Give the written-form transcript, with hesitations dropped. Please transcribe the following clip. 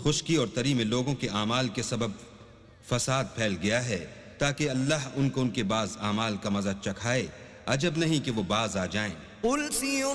खुश्की और तरी में लोगों के आमाल के सबब फसाद फैल गया है, ताकि अल्लाह उनको उनके बाज आमाल का मजा चखाए। अजब नहीं कि वो बाज आ जाएं।